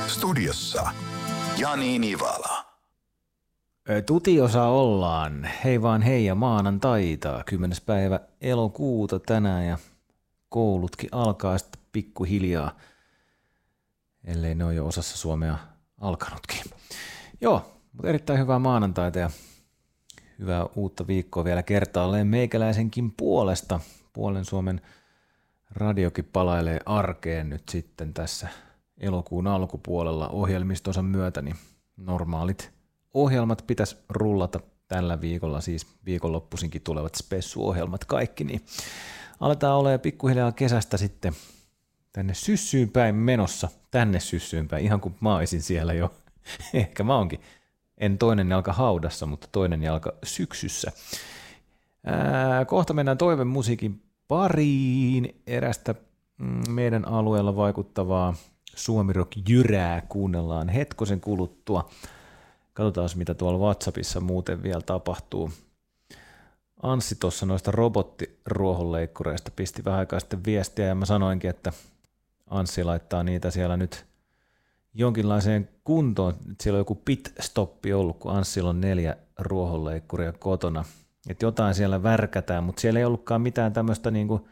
Studiossa Jani Nivala. Tutiosa ollaan. Hei vaan hei ja maanantaita. 10. päivä elokuuta tänään ja koulutkin alkaa sitten pikkuhiljaa, ellei ne ole jo osassa Suomea alkanutkin. Joo, mutta erittäin hyvää maanantaita ja hyvää uutta viikkoa vielä kertaalleen meikäläisenkin puolesta. Puolen Suomen radiokin palailee arkeen nyt sitten tässä elokuun alkupuolella ohjelmistonsa myötä, niin normaalit ohjelmat pitäisi rullata tällä viikolla, siis viikonloppuisinkin tulevat spessuohjelmat kaikki, niin aletaan olemaan pikkuhiljaa kesästä sitten tänne syssyyn päin menossa, tänne syssyyn päin, ihan kuin mä olisin siellä jo, ehkä mä oonkin, en toinen jalka haudassa, mutta toinen jalka syksyssä. Kohta mennään toivemusiikin pariin, erästä meidän alueella vaikuttavaa suomirock-jyrää kuunnellaan hetkosen kuluttua. Katsotaan, mitä tuolla WhatsAppissa muuten vielä tapahtuu. Anssi tuossa noista robottiruohonleikkureista pisti vähän aikaa sitten viestiä ja mä sanoinkin, että Anssi laittaa niitä siellä nyt jonkinlaiseen kuntoon. Siellä on joku pit-stoppi ollut, kun Anssilla on 4 ruohonleikkuria kotona. Että jotain siellä värkätään, mutta siellä ei ollutkaan mitään tämmöistä niinku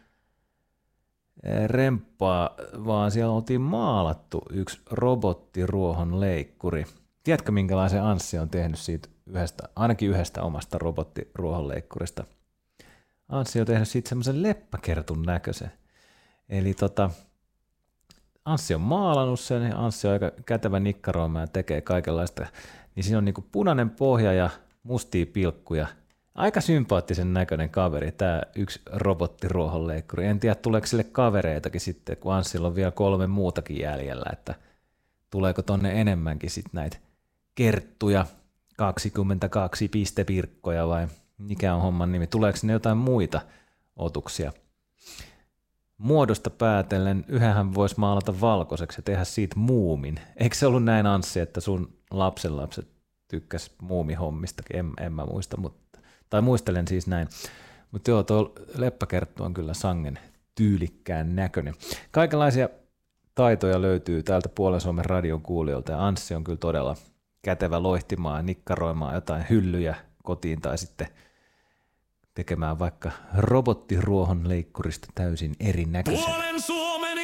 remppaa, vaan siellä oltiin maalattu yksi robottiruohonleikkuri. Tiedätkö, minkälaisen Anssi on tehnyt siitä ainakin yhdestä omasta robottiruohonleikkurista? Anssi on tehnyt siitä semmoisen leppäkertun näköisen. Eli Anssi on maalannut sen, ja Anssi on aika kätevä nikkaroimaan ja tekee kaikenlaista. Niin siinä on niinku punainen pohja ja mustia pilkkuja. Aika sympaattisen näköinen kaveri, tämä yksi robottiruohonleikkuri. En tiedä, tuleeko sille kavereitakin sitten, kun Anssilla on vielä 3 muutakin jäljellä, että tuleeko tonne enemmänkin sitten näitä kerttuja, 22 pistepirkkoja vai mikä on homman nimi, tuleeko ne jotain muita otuksia? Muodosta päätellen yhdenhän voisi maalata valkoiseksi ja tehdä siitä muumin. Eikö se ollut näin, Anssi, että sun lapsenlapset tykkäs muumihommistakin? En mä muista, tai muistelen siis näin. Mutta joo, tuo leppäkerttu on kyllä sangen tyylikkään näköinen. Kaikenlaisia taitoja löytyy täältä Puolen Suomen radion kuulijoilta ja Anssi on kyllä todella kätevä loihtimaan ja nikkaroimaan jotain hyllyjä kotiin tai sitten tekemään vaikka robottiruohonleikkurista täysin erinäköisen. Puolen Suomen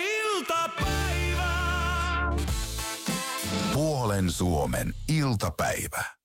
iltapäivä! Puolen Suomen iltapäivä.